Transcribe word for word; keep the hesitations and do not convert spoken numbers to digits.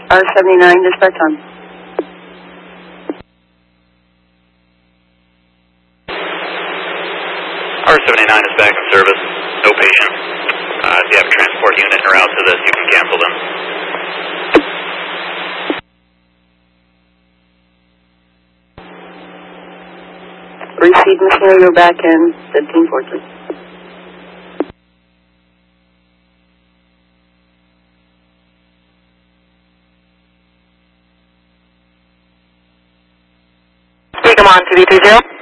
R seventy-nine, dispatch on. R seventy-nine is back in service. No patient. Uh, if you have a transport unit en route to this, you can cancel them. Receive machinery, you're back in fifteen fourteen. Take them on, two three zero.